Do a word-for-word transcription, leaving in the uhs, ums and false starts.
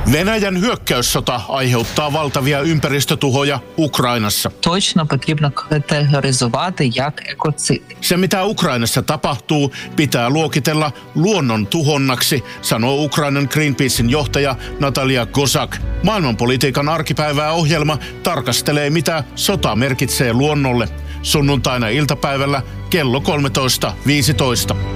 Venäjän hyökkäyssota aiheuttaa valtavia ympäristötuhoja Ukrainassa. Точно потрібно категоризувати як екоциди. Se, mitä Ukrainassa tapahtuu, pitää luokitella luonnon tuhonnaksi, sanoo Ukrainan Greenpeacein johtaja Natalia Kozak. Maailmanpolitiikan arkipäivää ohjelma tarkastelee, mitä sota merkitsee luonnolle. Sunnuntaina iltapäivällä kello kolmetoista viisitoista.